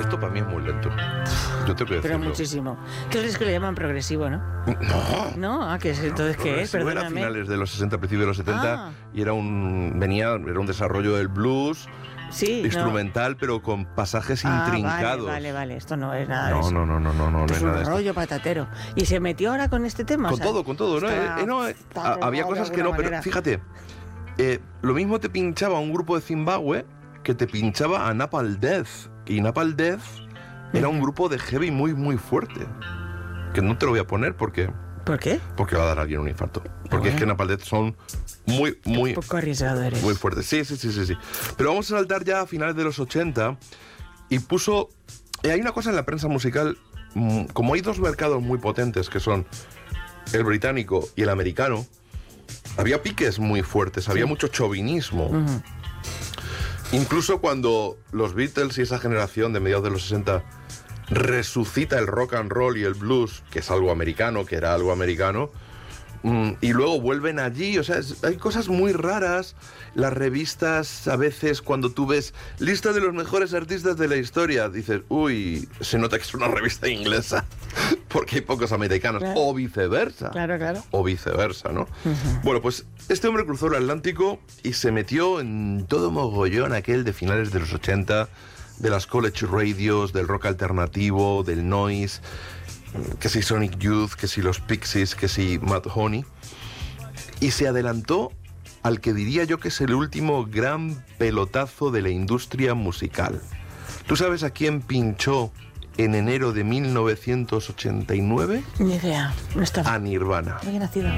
esto para mí es muy lento. Yo tengo que decirlo. Pero muchísimo. Entonces es que le llaman progresivo, ¿no? No. No, ¿qué es? Entonces, ¿qué es? Era a Perdóname. finales de los 60, principios de los 70, Ah. y era un desarrollo del blues, Sí, instrumental, pero con pasajes no. intricados. Vale. Esto no es nada de No, eso. no Esto es es nada un de esto. rollo patatero. Y se metió ahora con este tema. Con todo, ¿no? Había cosas que no, pero fíjate, lo mismo te pinchaba un grupo de Zimbabue que te pinchaba a Napalm Death. Y Napalm Death era un grupo de heavy muy, muy fuerte. Que no te lo voy a poner porque ¿Por qué? va a dar a alguien un infarto. Porque es que Napalm Death son muy, muy, Un poco arriesgado eres. muy fuertes. Sí. Pero vamos a saltar ya a finales de los 80 y puso... hay una cosa en la prensa musical, como hay dos mercados muy potentes que son el británico y el americano, había piques muy fuertes, había mucho chauvinismo. Ujú. Incluso cuando los Beatles y esa generación de mediados de los 60 resucita el rock and roll y el blues, que es algo americano, que era algo americano, y luego vuelven allí, o sea, hay cosas muy raras. Las revistas, a veces, cuando tú ves lista de los mejores artistas de la historia, dices, uy, se nota que es una revista inglesa, porque hay pocos americanos, Claro. o viceversa. Claro. O viceversa, ¿no? Bueno, pues este hombre cruzó el Atlántico y se metió en todo mogollón aquel de finales de los 80, de las college radios, del rock alternativo, del noise, que si Sonic Youth, que si los Pixies, que si Mad Honey, y se adelantó al que diría yo que es el último gran pelotazo de la industria musical. ¿Tú sabes a quién pinchó en enero de 1989? Ni idea. No estaba. A Nirvana. No había nacido.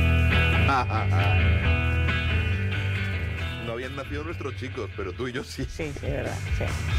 No habían nacido nuestros chicos, pero tú y yo sí. Sí, verdad. Sí.